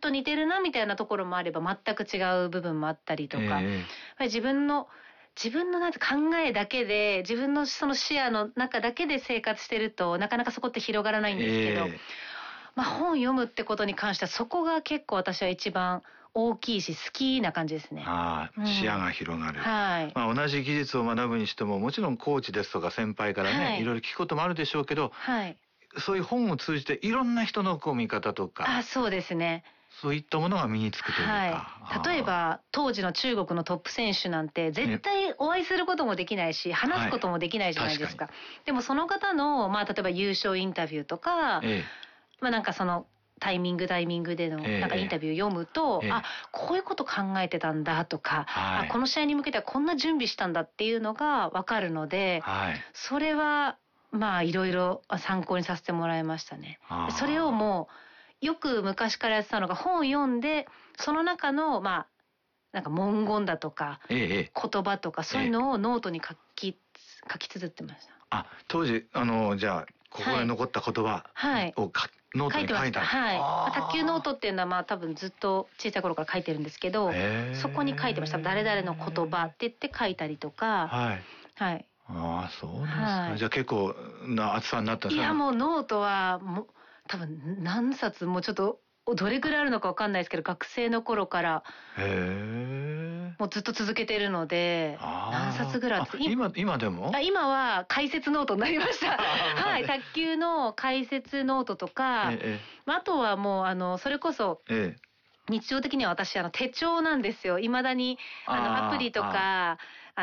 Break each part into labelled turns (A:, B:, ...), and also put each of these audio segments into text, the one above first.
A: と似てるなみたいなところもあれば全く違う部分もあったりとか、やっぱり自分のなんて考えだけで、自分のその視野の中だけで生活してるとなかなかそこって広がらないんですけど、本読むってことに関してはそこが結構私は一番大きいし好きな感じですね。
B: 視野が広がる。同じ技術を学ぶにしてももちろんコーチですとか先輩からね、いろいろ聞くこともあるでしょうけど、そういう本を通じていろんな人の見方とか、
A: そうですね。
B: そういったものが身につくというか、
A: 例えば当時の中国のトップ選手なんて絶対お会いすることもできないし、話すこともできないじゃないですか。でもその方の例えば優勝インタビューとか、なんかそのタイミングでのなんかインタビュー読むと、こういうこと考えてたんだとか、この試合に向けてはこんな準備したんだっていうのが分かるので、それはいろいろ参考にさせてもらいましたね。それをもうよく昔からやってたのが、本を読んでその中のなんか文言だとか、言葉とかそういうのをノートに書き綴ってました。
B: 当時じゃあ心に残った言葉をノートに書いた。
A: 卓球ノートっていうのは多分ずっと小さい頃から書いてるんですけど、そこに書いてました。誰々の言葉って言って書いたりとか。
B: そうですか。じゃあ結構な厚さになったんですか？
A: いやもうノートは多分何冊もちょっとどれくらいあるのか分かんないですけど、学生の頃からもうずっと続けてるので、何冊ぐらいあって、
B: 今でも？
A: 今は解説ノートになりました。卓球の解説ノートとか、あとはもうそれこそ日常的には私手帳なんですよ。未だにアプリとか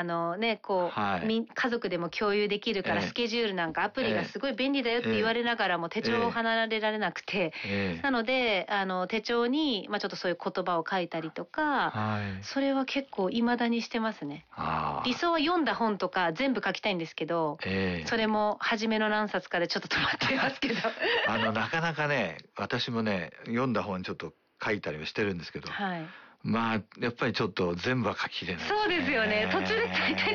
A: 家族でも共有できるからスケジュールなんかアプリがすごい便利だよって言われながらも手帳を離れられなくて、なので手帳にちょっとそういう言葉を書いたりとか、それは結構未だにしてますね。理想は読んだ本とか全部書きたいんですけど、それも初めの何冊かでちょっと止まってますけど
B: なかなかね、私もね読んだ本ちょっと書いたりはしてるんですけど、やっぱりちょっと全部は書ききれないですね。
A: そうですよね。途中で大体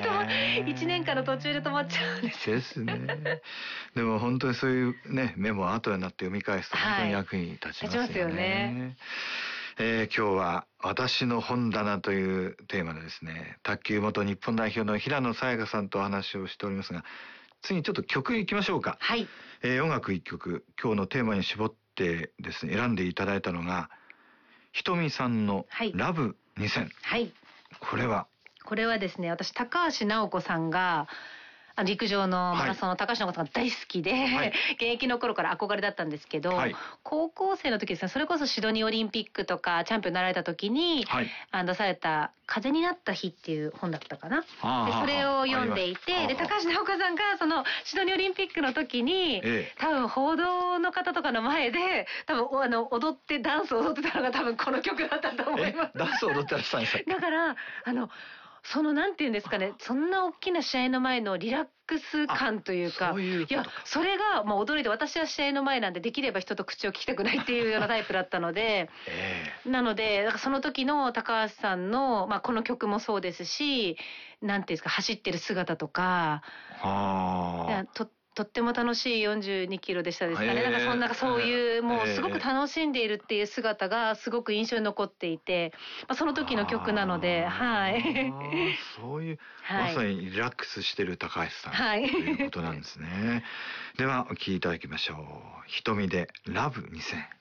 A: 1年間の途中で止まっちゃうんですよ。
B: ですね。でも本当にそういうねメモ後になって読み返すと本当に役に立ちますよね。今日は私の本棚というテーマでですね、卓球元日本代表の平野早矢香さんとお話をしておりますが、次にちょっと曲いきましょうか。音楽一曲、今日のテーマに絞ってですね選んでいただいたのがひとみさんのラブ2000。これはですね、私高橋尚子さんが陸上のマラソンの高橋尚子さんが大好きで、現役の頃から憧れだったんですけど、高校生の時ですね、それこそシドニーオリンピックとかチャンピオンになられた時に、出された風になった日っていう本だったかな。でそれを読んでいて、で高橋尚子さんがそのシドニーオリンピックの時に、多分報道の方とかの前で多分踊ってダンスを踊ってたのが多分この曲だったと思います。ダンスを踊ってらっしゃるんですか？
A: だからそのなんていうんですかね、そんな大きな試合の前のリラックス感というか、それが驚いて、私は試合の前なんでできれば人と口を聞きたくないっていうようなタイプだったので、なのでその時の高橋さんのこの曲もそうですし、なんていうんですか、走ってる姿とか、とっても楽しい42キロでしたですかね。なんかそういうもうすごく楽しんでいるっていう姿がすごく印象に残っていて、その時の曲なので、
B: そういうまさにリラックスしてる高橋さんということなんですね。ではお聴きいただきましょう。瞳でラブ2000。